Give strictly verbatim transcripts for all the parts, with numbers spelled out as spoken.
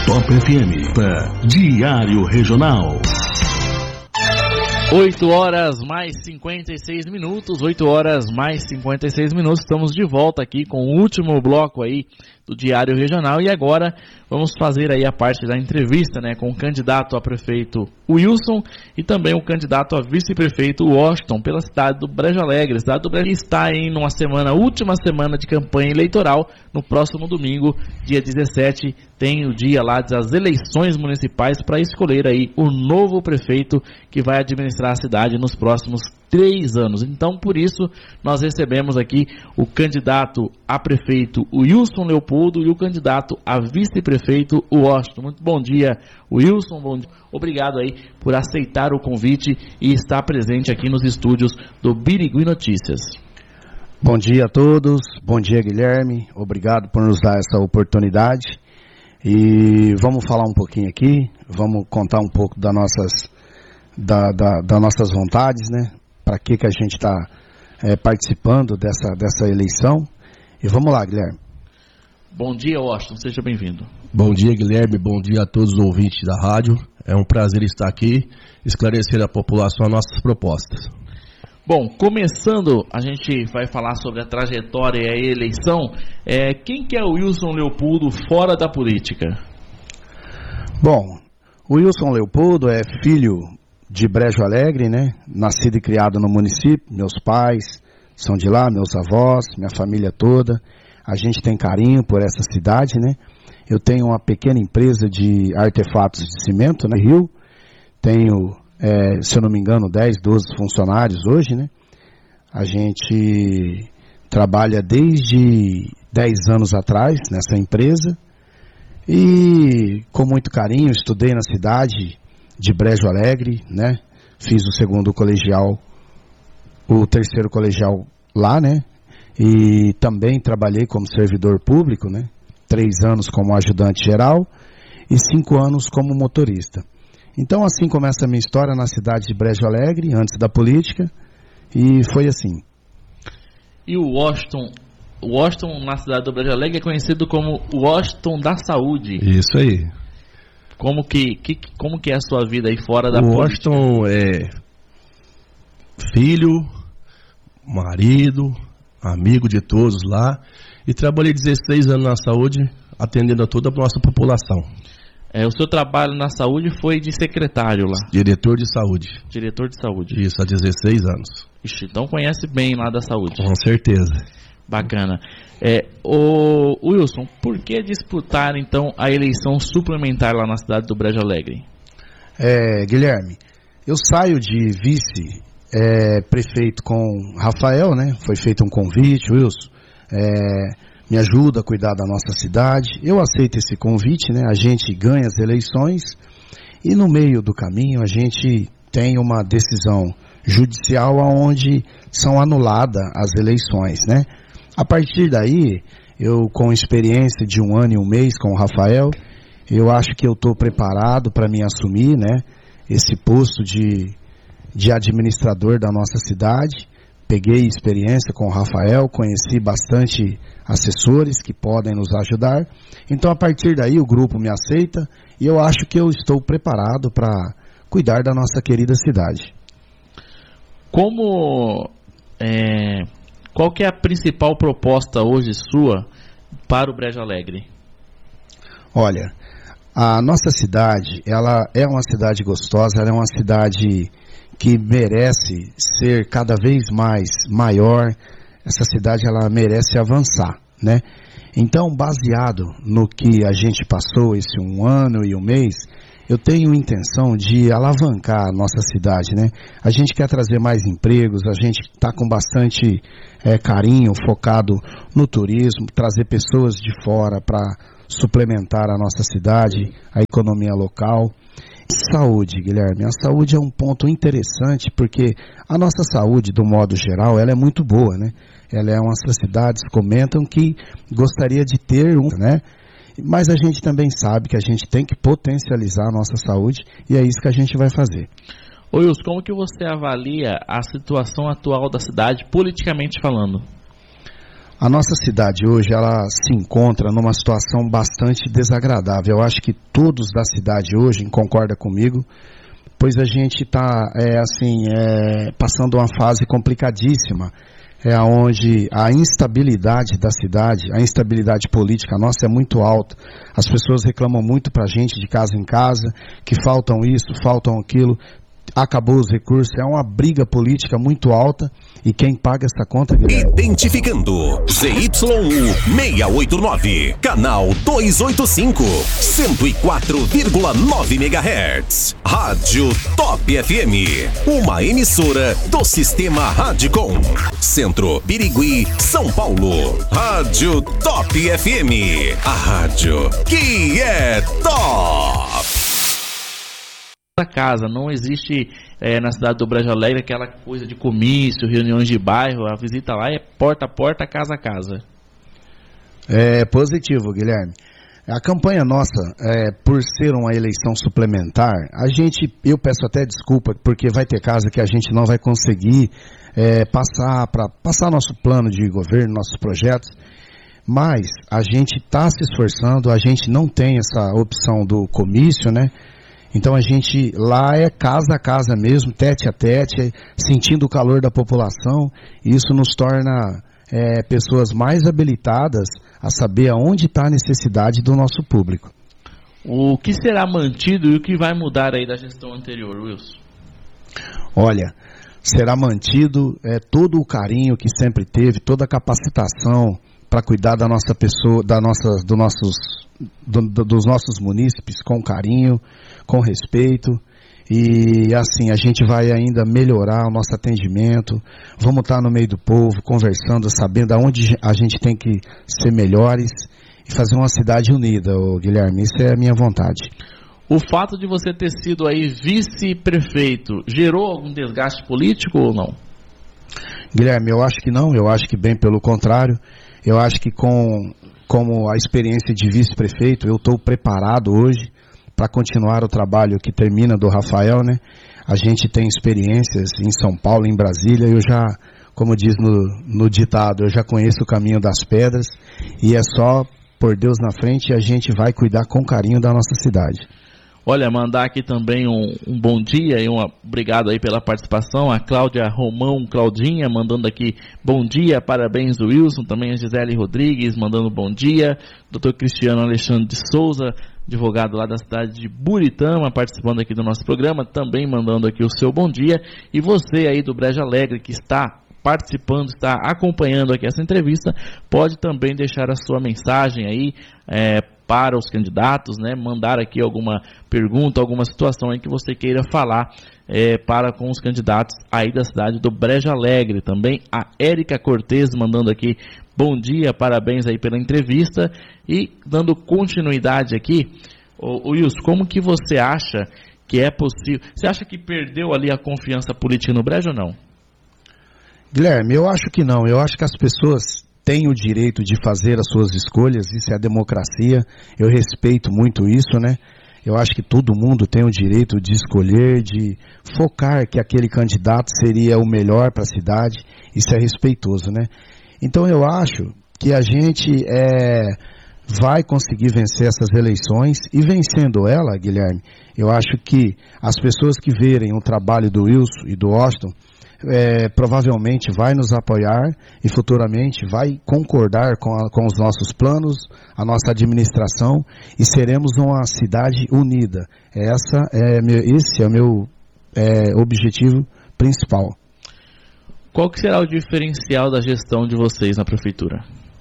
Top F M, Diário Regional. oito horas mais cinquenta e seis minutos, oito horas mais cinquenta e seis minutos, estamos de volta aqui com o último bloco aí do Diário Regional e agora vamos fazer aí a parte da entrevista, né, com o candidato a prefeito Wilson e também o candidato a vice-prefeito Washington pela cidade do Brejo Alegre. A cidade do Brejo está em uma semana, última semana de campanha eleitoral. No próximo domingo, dia dezessete, tem o dia lá das eleições municipais para escolher aí o novo prefeito que vai administrar a cidade nos próximos três anos. Então, por isso, nós recebemos aqui o candidato a prefeito Wilson Leopoldo e o candidato a vice-prefeito Washington. Muito bom dia, Wilson. Bom dia. Obrigado aí por aceitar o convite e estar presente aqui nos estúdios do Birigui Notícias. Bom dia a todos, bom dia Guilherme, obrigado por nos dar essa oportunidade e vamos falar um pouquinho aqui, vamos contar um pouco das nossas, da, da, das nossas vontades, né? Para que que a gente está é, participando dessa, dessa eleição e vamos lá, Guilherme. Bom dia, Washington, seja bem-vindo. Bom dia, Guilherme, bom dia a todos os ouvintes da rádio, é um prazer estar aqui, esclarecer à população as nossas propostas. Bom, começando, a gente vai falar sobre a trajetória e a eleição. É, quem que é o Wilson Leopoldo fora da política? Bom, o Wilson Leopoldo é filho de Brejo Alegre, né? Nascido e criado no município. Meus pais são de lá, meus avós, minha família toda. A gente tem carinho por essa cidade, né? Eu tenho uma pequena empresa de artefatos de cimento, né? Rio. Tenho... É, se eu não me engano, dez, doze funcionários hoje, né? A gente trabalha desde dez anos atrás nessa empresa e com muito carinho estudei na cidade de Brejo Alegre, né? Fiz o segundo colegial, o terceiro colegial lá, né? E também trabalhei como servidor público, né? Três anos como ajudante geral e cinco anos como motorista. Então assim começa a minha história na cidade de Brejo Alegre, antes da política, e foi assim. E o Washington, Washington na cidade do Brejo Alegre é conhecido como Washington da Saúde. Isso aí. Como que, que, como que é a sua vida aí fora da o política? O Washington é filho, marido, amigo de todos lá, e trabalhei dezesseis anos na saúde, atendendo a toda a nossa população. É, o seu trabalho na saúde foi de secretário lá? Diretor de saúde. Diretor de saúde. Isso, há dezesseis anos. Ixi, então conhece bem lá da saúde. Com certeza. Bacana. É, o Wilson, por que disputar então a eleição suplementar lá na cidade do Brejo Alegre? É, Guilherme, eu saio de vice é, prefeito com Rafael, né? Foi feito um convite, Wilson. É... me ajuda a cuidar da nossa cidade. Eu aceito esse convite, né? A gente ganha as eleições e no meio do caminho a gente tem uma decisão judicial onde são anuladas as eleições, né? A partir daí, eu com experiência de um ano e um mês com o Rafael, eu acho que eu estou preparado para me assumir, né? Esse posto de, de administrador da nossa cidade. Peguei experiência com o Rafael, conheci bastante assessores que podem nos ajudar. Então, a partir daí, o grupo me aceita e eu acho que eu estou preparado para cuidar da nossa querida cidade. Como, é, qual que é a principal proposta hoje sua para o Brejo Alegre? Olha, a nossa cidade, ela é uma cidade gostosa, ela é uma cidade que merece ser cada vez mais maior. Essa cidade ela merece avançar, né? Então, baseado no que a gente passou esse um ano e um mês, eu tenho intenção de alavancar a nossa cidade, né? A gente quer trazer mais empregos, a gente está com bastante é, carinho, focado no turismo, trazer pessoas de fora para suplementar a nossa cidade, a economia local. Saúde, Guilherme, a saúde é um ponto interessante porque a nossa saúde, do modo geral, ela é muito boa, né? Ela é umas cidades comentam que gostaria de ter um, né? Mas a gente também sabe que a gente tem que potencializar a nossa saúde e é isso que a gente vai fazer. Ô Wilson, como que você avalia a situação atual da cidade, politicamente falando? A nossa cidade hoje, ela se encontra numa situação bastante desagradável. Eu acho que todos da cidade hoje concordam comigo, pois a gente está é, assim, é, passando uma fase complicadíssima, é onde a instabilidade da cidade, a instabilidade política nossa é muito alta. As pessoas reclamam muito para a gente de casa em casa, que faltam isso, faltam aquilo. Acabou os recursos, é uma briga política muito alta, e quem paga essa conta, Guilherme? Identificando Z Y U seiscentos e oitenta e nove, canal duzentos e oitenta e cinco, cento e quatro vírgula nove megahertz, Rádio Top F M, uma emissora do Sistema Radicom, Centro Birigui, São Paulo. Rádio Top F M, a rádio que é top. Da casa, não existe é, na cidade do Brejo Alegre aquela coisa de comício, reuniões de bairro. A visita lá é porta a porta, casa a casa. É positivo, Guilherme. A campanha nossa, é, por ser uma eleição suplementar, a gente, eu peço até desculpa, porque vai ter casa que a gente não vai conseguir é, passar para passar nosso plano de governo, nossos projetos, mas a gente está se esforçando, a gente não tem essa opção do comício, né? Então a gente lá é casa a casa mesmo, tete a tete, sentindo o calor da população, e isso nos torna é, pessoas mais habilitadas a saber aonde está a necessidade do nosso público. O que será mantido e o que vai mudar aí da gestão anterior, Wilson? Olha, será mantido é, todo o carinho que sempre teve, toda a capacitação para cuidar da nossa pessoa, da nossa, do nossos, do, do, dos nossos munícipes com carinho, com respeito, e assim a gente vai ainda melhorar o nosso atendimento. Vamos estar no meio do povo, conversando, sabendo aonde a gente tem que ser melhores e fazer uma cidade unida, ô Guilherme, isso é a minha vontade. O fato de você ter sido aí vice-prefeito gerou algum desgaste político ou não? Guilherme, eu acho que não, eu acho que bem pelo contrário. Eu acho que com como a experiência de vice-prefeito, eu estou preparado hoje para continuar o trabalho que termina do Rafael, né? A gente tem experiências em São Paulo, em Brasília, eu já, como diz no, no ditado, eu já conheço o caminho das pedras, e é só por Deus na frente, a gente vai cuidar com carinho da nossa cidade. Olha, mandar aqui também um, um bom dia e um obrigado aí pela participação. A Cláudia Romão, Claudinha, mandando aqui bom dia, parabéns do Wilson. Também a Gisele Rodrigues, mandando bom dia. doutor Cristiano Alexandre de Souza, advogado lá da cidade de Buritama, participando aqui do nosso programa, também mandando aqui o seu bom dia. E você aí do Brejo Alegre, que está participando, está acompanhando aqui essa entrevista, pode também deixar a sua mensagem aí, é, para os candidatos, né, mandar aqui alguma pergunta, alguma situação aí que você queira falar é, para com os candidatos aí da cidade do Brejo Alegre. Também a Érica Cortez mandando aqui bom dia, parabéns aí pela entrevista, e dando continuidade aqui, o, o Wilson, como que você acha que é possível, você acha que perdeu ali a confiança política no Brejo ou não? Guilherme, eu acho que não, eu acho que as pessoas têm o direito de fazer as suas escolhas, isso é a democracia, eu respeito muito isso, né? Eu acho que todo mundo tem o direito de escolher, de focar que aquele candidato seria o melhor para a cidade, isso é respeitoso, né? Então eu acho que a gente é, vai conseguir vencer essas eleições, e vencendo ela, Guilherme, eu acho que as pessoas que verem o trabalho do Wilson e do Austin, É, provavelmente vai nos apoiar e futuramente vai concordar com, a, com os nossos planos, a nossa administração, e seremos uma cidade unida. Essa é, esse é o meu é, objetivo principal. Qual que será o diferencial da gestão de vocês na prefeitura?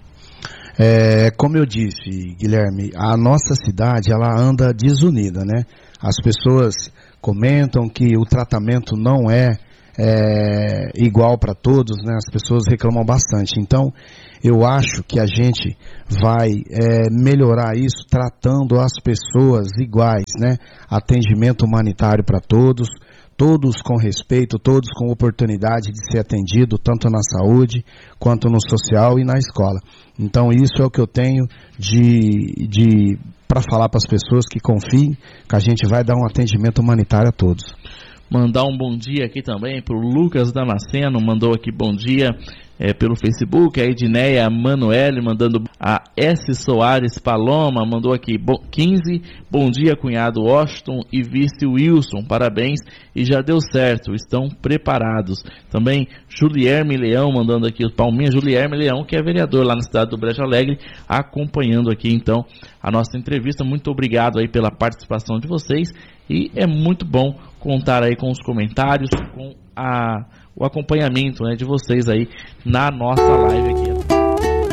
É, como eu disse, Guilherme, a nossa cidade ela anda desunida, né? As pessoas comentam que o tratamento não é É, igual para todos, né? As pessoas reclamam bastante. Então, eu acho que a gente vai é, melhorar isso tratando as pessoas iguais, né? Atendimento humanitário para todos, todos com respeito, todos com oportunidade de ser atendido, tanto na saúde, quanto no social e na escola. Então, isso é o que eu tenho de, de para falar para as pessoas que confiem que a gente vai dar um atendimento humanitário a todos. mandar um bom dia aqui também para o Lucas Damasceno, mandou aqui bom dia é, pelo Facebook. A Edneia Manoel mandando, a S. Soares Paloma mandou aqui quinze, bom dia cunhado Washington e vice Wilson, parabéns e já deu certo, estão preparados. Também Julierme Leão mandando aqui, o Palminha Julierme Leão, que é vereador lá na cidade do Brejo Alegre, acompanhando aqui então a nossa entrevista. Muito obrigado aí pela participação de vocês e é muito bom contar aí com os comentários, com a, o acompanhamento, né, de vocês aí na nossa live aqui.